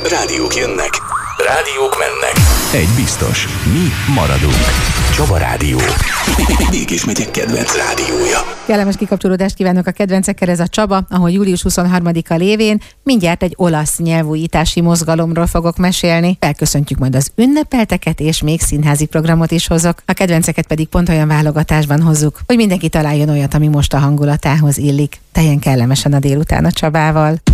Rádiók jönnek, rádiók mennek. Egy biztos, mi maradunk. Csaba Rádió. Mégis megyek kedvenc rádiója. Kellemes kikapcsolódást kívánok a kedvencekkel, ez a Csaba, ahol július 23-a lévén mindjárt egy olasz nyelvújítási mozgalomról fogok mesélni. Elköszöntjük majd az ünnepelteket, és még színházi programot is hozok. A kedvenceket pedig pont olyan válogatásban hozzuk, hogy mindenki találjon olyat, ami most a hangulatához illik. Teljen kellemesen a délután a Csabával.